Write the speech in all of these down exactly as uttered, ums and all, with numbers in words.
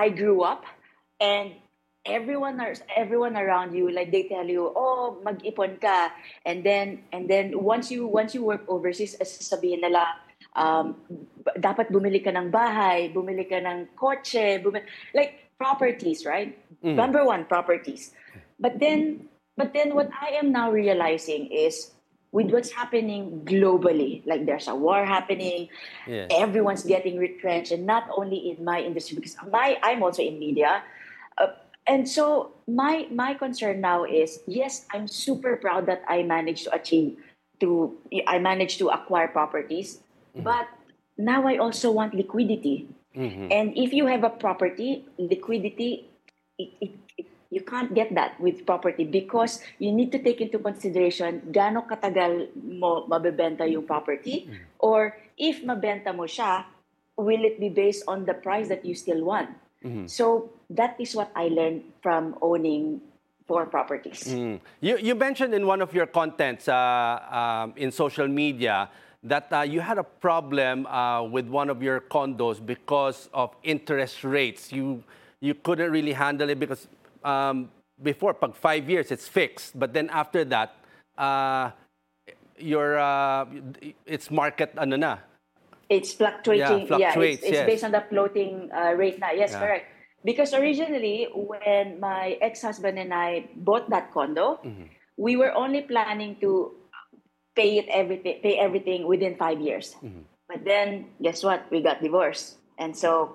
I grew up, and everyone are, everyone around you, like they tell you, oh, mag-ipon ka, and then and then once you once you work overseas, as sabihin nila, um, b- dapat bumili ka ng bahay, bumili ka ng kotse, bumili, like properties, right? Mm. Number one, properties. But then, but then what I am now realizing is with what's happening globally, like there's a war happening, Yes. everyone's getting retrenched, and not only in my industry, because my I'm also in media. uh, and so my my concern now is, yes, I'm super proud that I managed to achieve to I managed to acquire properties, but now I also want liquidity. Mm-hmm. And if you have a property, liquidity, it, it, it, you can't get that with property, because you need to take into consideration gaano katagal mo mabebenta yung property, or if mabenta mo siya, will it be based on the price that you still want? So that is what I learned from owning four properties. Mm. You, you mentioned in one of your contents uh, um, in social media that uh, you had a problem uh, with one of your condos because of interest rates. You, you couldn't really handle it because um, before, pag five years, it's fixed. But then after that, uh, your, uh, it's market ano na. It's Yeah, fluctuating. Yeah, it's fluctuates, it's based yes. on the floating uh, rate now. Yes, Yeah. correct. Because originally, when my ex-husband and I bought that condo, we were only planning to pay it everything, pay everything within five years. But then, guess what? We got divorced, and so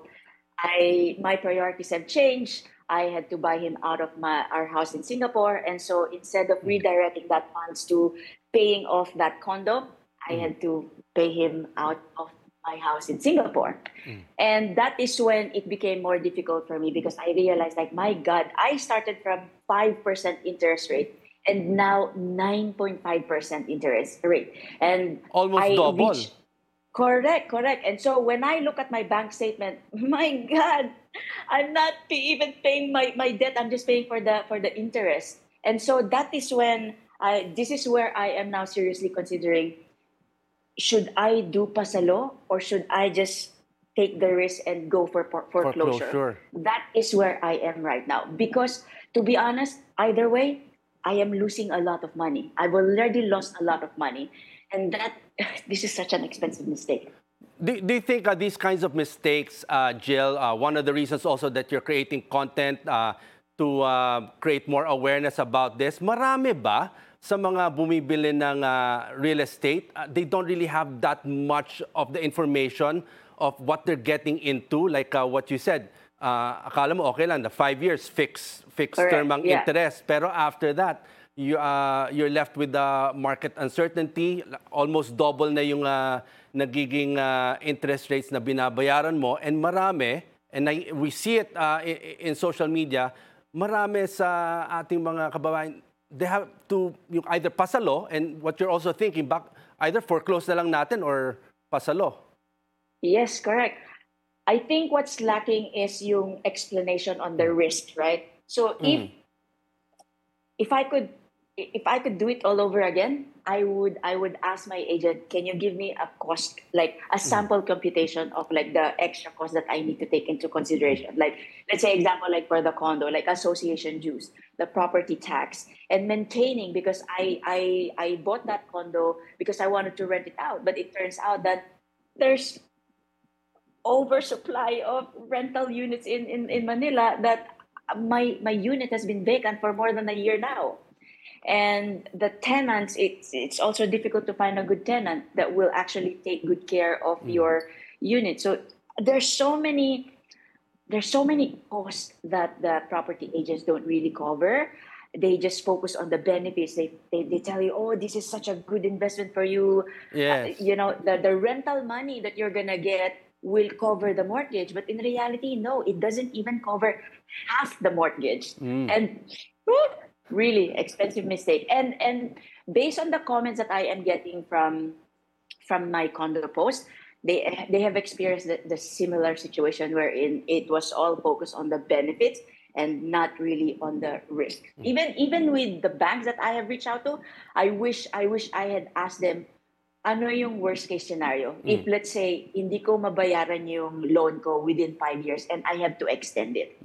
I my priorities have changed. I had to buy him out of my our house in Singapore, and so instead of redirecting that funds to paying off that condo, I had to pay him out of my house in Singapore. And that is when it became more difficult for me, because I realized, like, my God, I started from five percent interest rate and now nine point five percent interest rate. And Almost I double. reached, correct, correct. And so when I look at my bank statement, my God, I'm not pay, even paying my, my debt. I'm just paying for the for the interest. And so that is when I this is where I am now seriously considering, should I do pasalo, or should I just take the risk and go for for- foreclosure? Foreclosure. That is where I am right now. Because to be honest, either way, I am losing a lot of money. I've already lost a lot of money. And that this is such an expensive mistake. Do, do you think uh, these kinds of mistakes, uh, Jill, uh, one of the reasons also that you're creating content uh, to uh, create more awareness about this, marami ba sa mga bumibili ng uh, real estate, uh, they don't really have that much of the information of what they're getting into, like uh, what you said, uh, akala mo okay lang, the five years fixed, fixed term Correct. ang Yeah. interest, pero after that, you, uh, you're left with the market uncertainty, almost double na yung uh, nagiging uh, interest rates na binabayaran mo, and marami, and I, we see it uh, in, in social media, marami sa ating mga kababayan, they have to yung either pasalo, and what you're also thinking, back, either foreclose na lang natin or pasalo. Yes, correct. I think what's lacking is yung explanation on the risk, right? So if if I could if I could do it all over again, I would I would ask my agent, can you give me a cost, like a sample computation of like the extra cost that I need to take into consideration? Like, let's say example, like for the condo, like association dues, the property tax, and maintaining, because I I I bought that condo because I wanted to rent it out, but it turns out that there's oversupply of rental units in, in, in Manila, that my my unit has been vacant for more than a year now. And the tenants, it's it's also difficult to find a good tenant that will actually take good care of your unit. So there's so many there's so many costs that the property agents don't really cover. They just focus on the benefits. They, they, they tell you, oh, this is such a good investment for you. Uh, Yes. you know, the, the rental money that you're going to get will cover the mortgage. But in reality, no, it doesn't even cover half the mortgage. And whew, really expensive mistake. And and based on the comments that I am getting from from my condo post, they they have experienced the, the similar situation wherein it was all focused on the benefits and not really on the risk. Even even with the banks that I have reached out to, I wish I wish I had asked them, ano yung worst case scenario? If let's say, hindi ko mabayaran yung loan ko within five years and I have to extend it.